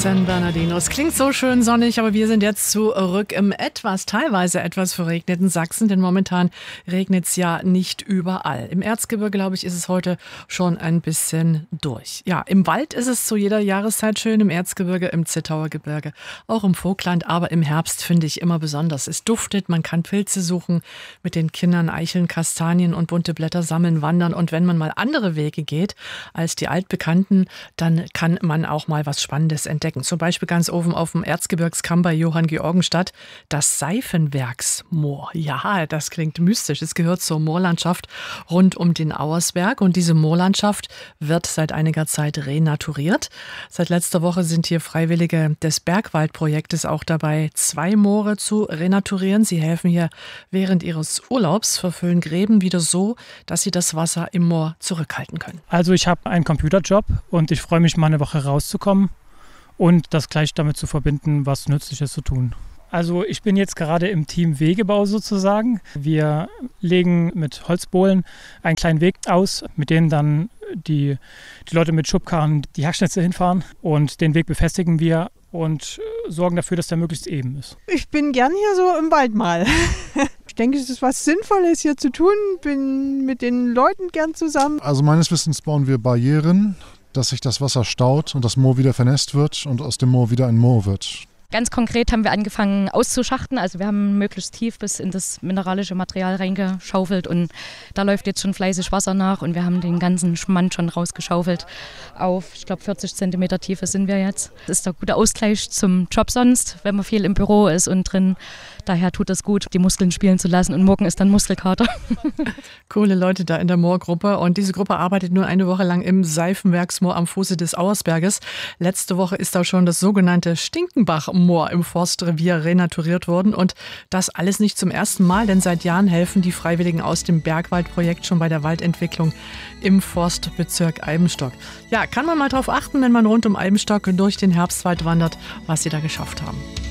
San Bernardino. Es klingt so schön sonnig, aber wir sind jetzt zurück im teilweise etwas verregneten Sachsen, denn momentan regnet es ja nicht überall. Im Erzgebirge, glaube ich, ist es heute schon ein bisschen durch. Ja, im Wald ist es zu jeder Jahreszeit schön, im Erzgebirge, im Zittauer Gebirge, auch im Vogtland, aber im Herbst finde ich immer besonders. Es duftet, man kann Pilze suchen, mit den Kindern Eicheln, Kastanien und bunte Blätter sammeln, wandern, und wenn man mal andere Wege geht als die altbekannten, dann kann man auch mal was Spannendes entdecken. Zum Beispiel ganz oben auf dem Erzgebirgskamm bei Johann Georgenstadt das Seifenwerksmoor. Ja, das klingt mystisch. Es gehört zur Moorlandschaft rund um den Auersberg, und diese Moorlandschaft wird seit einiger Zeit renaturiert. Seit letzter Woche sind hier Freiwillige des Bergwaldprojektes auch dabei, 2 Moore zu renaturieren. Sie helfen hier während ihres Urlaubs, verfüllen Gräben wieder so, dass sie das Wasser im Moor zurückhalten können. Also ich habe einen Computerjob und ich freue mich, mal eine Woche rauszukommen und das gleich damit zu verbinden, was Nützliches zu tun. Also ich bin jetzt gerade im Team Wegebau sozusagen. Wir legen mit Holzbohlen einen kleinen Weg aus, mit dem dann die Leute mit Schubkarren die Hackschnitze hinfahren, und den Weg befestigen wir und sorgen dafür, dass der möglichst eben ist. Ich bin gern hier so im Wald mal. Ich denke, es ist was Sinnvolles hier zu tun, bin mit den Leuten gern zusammen. Also meines Wissens bauen wir Barrieren, dass sich das Wasser staut und das Moor wieder vernässt wird und aus dem Moor wieder ein Moor wird. Ganz konkret haben wir angefangen auszuschachten. Also wir haben möglichst tief bis in das mineralische Material reingeschaufelt, und da läuft jetzt schon fleißig Wasser nach, und wir haben den ganzen Schmand schon rausgeschaufelt. Auf, ich glaube, 40 Zentimeter Tiefe sind wir jetzt. Das ist der gute Ausgleich zum Job sonst, wenn man viel im Büro ist und drin. Daher tut es gut, die Muskeln spielen zu lassen, und morgen ist dann Muskelkater. Coole Leute da in der Moorgruppe, und diese Gruppe arbeitet nur eine Woche lang im Seifenwerksmoor am Fuße des Auersberges. Letzte Woche ist da schon das sogenannte Stinkenbachmoor im Forstrevier renaturiert worden, und das alles nicht zum ersten Mal, denn seit Jahren helfen die Freiwilligen aus dem Bergwaldprojekt schon bei der Waldentwicklung im Forstbezirk Eibenstock. Ja, kann man mal drauf achten, wenn man rund um Eibenstock durch den Herbstwald wandert, was sie da geschafft haben.